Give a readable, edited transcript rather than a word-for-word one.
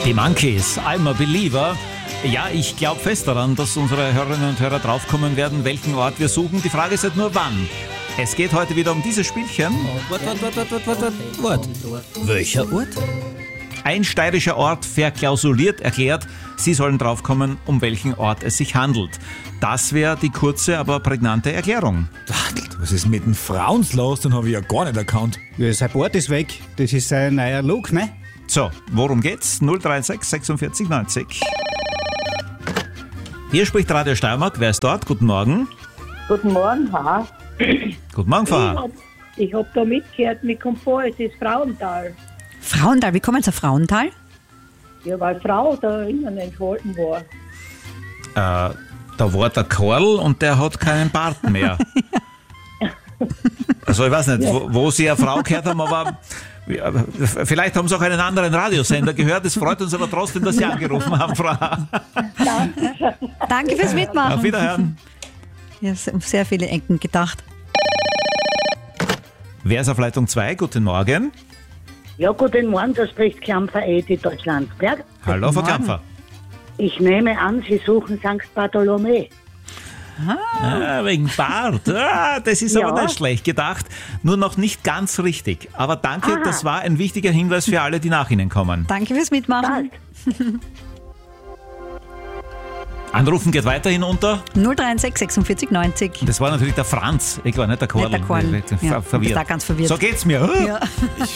Die Monkeys, I'm a Believer. Ja, ich glaube fest daran, dass unsere Hörerinnen und Hörer draufkommen werden, welchen Ort wir suchen. Die Frage ist halt nur, wann. Es geht heute wieder um dieses Spielchen. Wart. Welcher Ort? Ein steirischer Ort verklausuliert erklärt, Sie sollen draufkommen, um welchen Ort es sich handelt. Das wäre die kurze, aber prägnante Erklärung. Was ist mit dem Frauens los? Den habe ich ja gar nicht erkannt. Ja, sein Bart ist weg. Das ist sein neuer Look, ne? So, worum geht's? 036 46 90. Hier spricht Radio Steiermark. Wer ist dort? Guten Morgen. Guten Morgen, Frau. Guten Morgen, Frau. Ich hab da mitgehört mit Komfort, es ist Frauental. Frauental, wie kommen Sie auf Frauental? Ja, weil Frau da innen enthalten war. Da war der Karl und der hat keinen Bart mehr. Also ich weiß nicht, wo Sie eine Frau gehört haben, aber vielleicht haben Sie auch einen anderen Radiosender gehört. Es freut uns aber trotzdem, dass Sie angerufen haben, Frau. Danke fürs Mitmachen. Auf Wiederhören. Ja, sehr viele Ecken gedacht. Wer ist auf Leitung 2? Guten Morgen. Ja, guten Morgen, da spricht Klampfer Edi Deutschlandsberg. Hallo, Frau Klampfer. Ich nehme an, Sie suchen St. Bartholomä. Wegen Bart. Das ist Ja. aber nicht schlecht gedacht. Nur noch nicht ganz richtig. Aber danke, Aha. das war ein wichtiger Hinweis für alle, die nach Ihnen kommen. Danke fürs Mitmachen. Passt. Anrufen geht weiterhin unter. 036 46 90. Das war natürlich der Franz. Ich war nicht der Karl. Nicht der Karl. Ja, Verwirrt. ist da ganz verwirrt. So geht's mir. Ja.